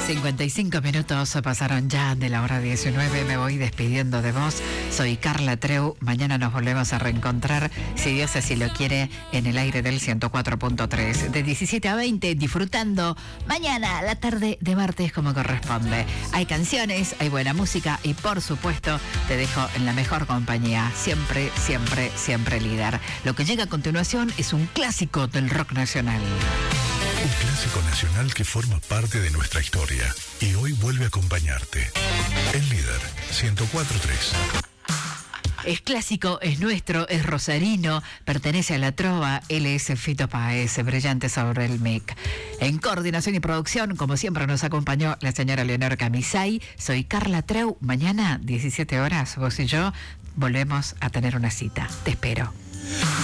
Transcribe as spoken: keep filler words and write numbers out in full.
cincuenta y cinco minutos pasaron ya de la hora diecinueve. Me voy despidiendo de vos. Soy Carla Treu. Mañana nos volvemos a reencontrar, si Dios así lo quiere, en el aire del ciento cuatro punto tres. De diecisiete a veinte, disfrutando mañana, la tarde de martes como corresponde. Hay canciones, hay buena música y por supuesto te dejo en la mejor compañía. Siempre, siempre, siempre líder. Lo que llega a continuación es un clásico del rock nacional. Un clásico nacional que forma parte de nuestra historia y hoy vuelve a acompañarte. El líder, ciento cuatro punto tres. Es clásico, es nuestro, es rosarino, pertenece a la trova. Él es Fito Páez, brillante sobre el mic. En coordinación y producción, como siempre, nos acompañó la señora Leonor Camisay. Soy Carla Treu. Mañana, diecisiete horas, vos y yo volvemos a tener una cita. Te espero.